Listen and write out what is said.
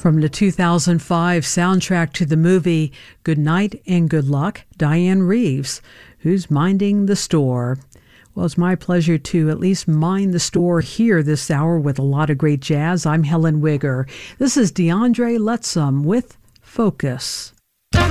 From the 2005 soundtrack to the movie Good Night and Good Luck, Diane Reeves, who's minding the store. Well, it's my pleasure to at least mind the store here this hour with a lot of great jazz. I'm Helen Wigger. This is DeAndre Lettsome with Focus.